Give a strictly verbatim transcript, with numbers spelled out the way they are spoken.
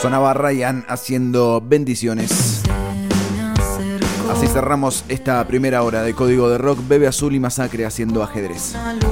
Sonaba Ryan haciendo Bendiciones. Así cerramos esta primera hora de Código de Rock. Bebe Azul y Masacre haciendo Ajedrez.